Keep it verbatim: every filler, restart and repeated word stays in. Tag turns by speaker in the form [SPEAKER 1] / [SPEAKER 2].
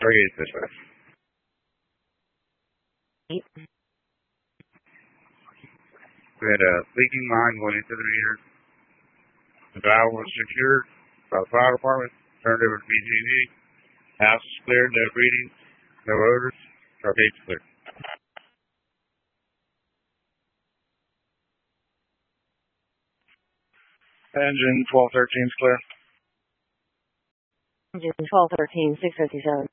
[SPEAKER 1] Stargate dispatch.
[SPEAKER 2] Eight.
[SPEAKER 1] We had a leaking line going into the meter. The valve was secured by the fire department. Turned over to B G V. House is cleared. No breathing. No odors. Stargate's clear.
[SPEAKER 3] Engine twelve thirteen is clear.
[SPEAKER 2] Engine twelve thirteen, six fifty-seven.